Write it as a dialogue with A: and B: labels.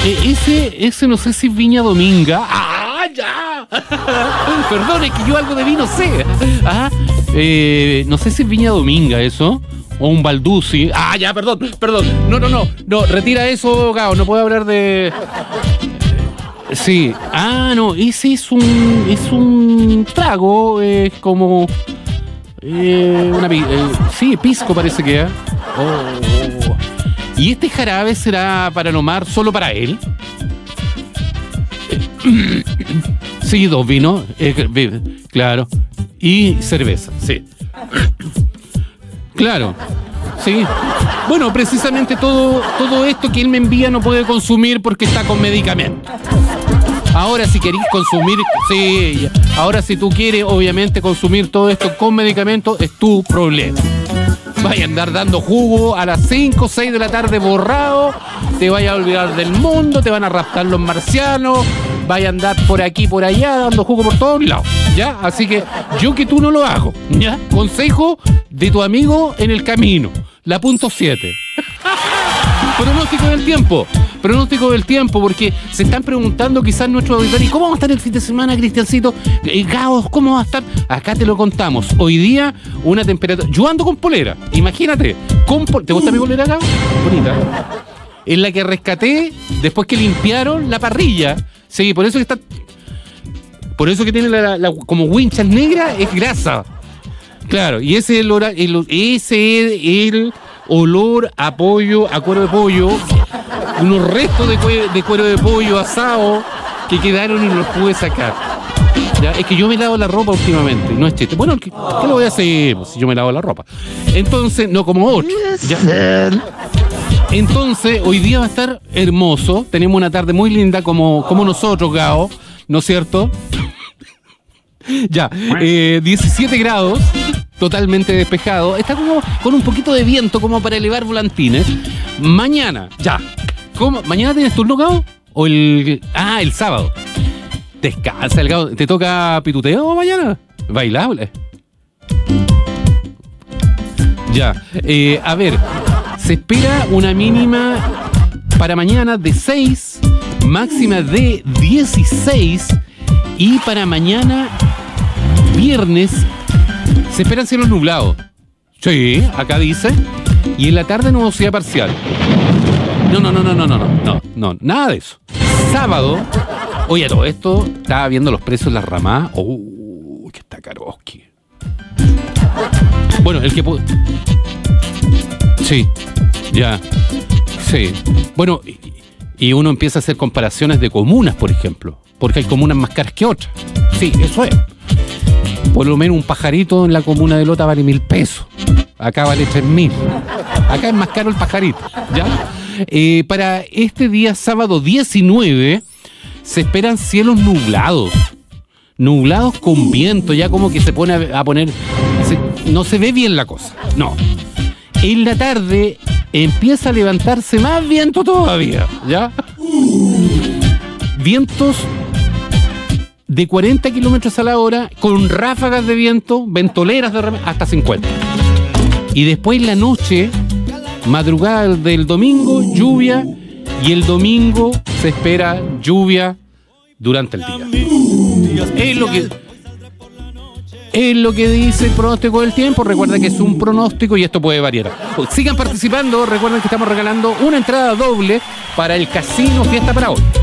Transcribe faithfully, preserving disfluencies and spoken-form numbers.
A: Eh, ese, ese no sé si es Viña Dominga. ¡Ah, ya! Perdón, es que yo algo de vino sé. ¿Ah? Eh, no sé si es Viña Dominga eso. O un Balduzzi. Ah, ya, perdón, perdón. No, no, no. No, retira eso, Gao. No puedo hablar de... Sí. Ah, no. Ese es un... Es un trago. Es como... Eh, una, eh, sí, pisco parece que es. Oh. ¿Y este jarabe será para nomar solo para él? Sí, dos vinos. Eh, claro. Y cerveza, sí. Claro, sí. Bueno, precisamente todo, todo esto que él me envía no puede consumir porque está con medicamento. Ahora si querés consumir, sí, ahora si tú quieres obviamente consumir todo esto con medicamento es tu problema. Vaya a andar dando jugo a las cinco o seis de la tarde borrado, te vaya a olvidar del mundo, te van a raptar los marcianos, vaya a andar por aquí, por allá, dando jugo por todos lados, ¿ya? Así que yo que tú no lo hago, ¿ya? Consejo de tu amigo en el camino, la punto siete. Pronóstico del tiempo, pronóstico del tiempo, porque se están preguntando quizás nuestros auditores, ¿cómo va a estar el fin de semana, Cristiancito? Eh, Gaos, ¿cómo va a estar? Acá te lo contamos. Hoy día, una temperatura... Yo ando con polera, imagínate. Con pol... ¿Te gusta mi polera, Gaos? Bonita. En la que rescaté después que limpiaron la parrilla. Sí, por eso que está... Por eso que tiene la, la, como winchas negras, es grasa. Claro, y ese es el... Hora, el ese es el... olor a pollo, a cuero de pollo, unos restos de, cue- de cuero de pollo asado que quedaron y no los pude sacar. ¿Ya? Es que yo me lavo la ropa últimamente, no es chiste. Bueno, ¿qué, qué lo voy a hacer pues, si yo me lavo la ropa? Entonces, no como ocho. ¿Ya? Entonces, hoy día va a estar hermoso. Tenemos una tarde muy linda como, como nosotros, Gao, ¿no es cierto? Ya, eh, diecisiete grados. Totalmente despejado. Está como con un poquito de viento como para elevar volantines. Mañana, ya. ¿Cómo? ¿Mañana tienes turno, Gao? ¿O el... Ah, el sábado. Descansa el Gao. ¿Te toca pituteo mañana? Bailable. Ya. Eh, a ver. Se espera una mínima para mañana de seis. Máxima de dieciséis. Y para mañana, viernes... Se esperan cielos nublados. Sí, acá dice. Y en la tarde nubosidad parcial. No, no, no, no, no, no, no, no, no, nada de eso. Sábado. Oye, todo esto, estaba viendo los precios de las ramadas. Oh, que está caroski. Bueno, el que puede. Sí, ya. Sí. Bueno, y uno empieza a hacer comparaciones de comunas, por ejemplo. Porque hay comunas más caras que otras. Sí, eso es. Por lo menos un pajarito en la comuna de Lota vale mil pesos. Acá vale tres mil. Acá es más caro el pajarito, ¿ya? Eh, para este día sábado diecinueve se esperan cielos nublados. Nublados con viento, ya como que se pone a, a poner... Se, no se ve bien la cosa, no. En la tarde empieza a levantarse más viento todavía, ¿ya? Vientos... de cuarenta kilómetros a la hora, con ráfagas de viento, ventoleras de rem- hasta cincuenta. Y después la noche, madrugada del domingo, lluvia, y el domingo se espera lluvia durante el día. Es lo que, es lo que dice el pronóstico del tiempo. Recuerda que es un pronóstico y esto puede variar. Sigan participando, recuerden que estamos regalando una entrada doble para el Casino Fiesta para hoy.